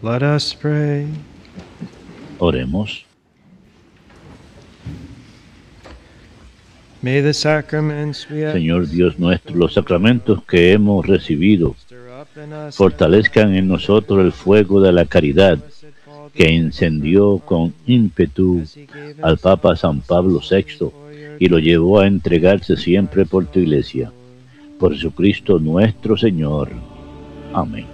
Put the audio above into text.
Let us pray. Oremos. May the sacraments we have Señor Dios nuestro, los sacramentos que hemos recibido stir up in us fortalezcan en nosotros el fuego de la caridad que incendió con ímpetu as he gave al Papa San Pablo VI y lo llevó a entregarse siempre por tu Iglesia. Por Jesucristo nuestro Señor. Amén.